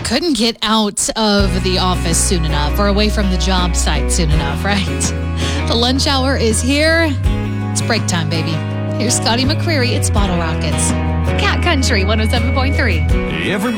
couldn't get out of the office soon enough or away from the job site soon enough, right? The lunch hour is here. It's break time, baby. Here's Scotty McCreery. It's Bottle Rockets. Cat Country 107.3. Everybody